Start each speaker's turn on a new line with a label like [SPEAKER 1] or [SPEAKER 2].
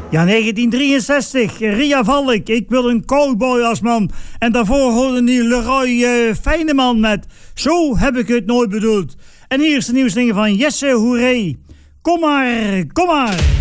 [SPEAKER 1] Ja, 1963, Ria Valk, ik wil een cowboy als man. En daarvoor hoorde die Leroy Feyneman met Zo heb ik het nooit bedoeld. En hier is de nieuwsdingen van Jesse Hoeré. Kom maar, kom maar.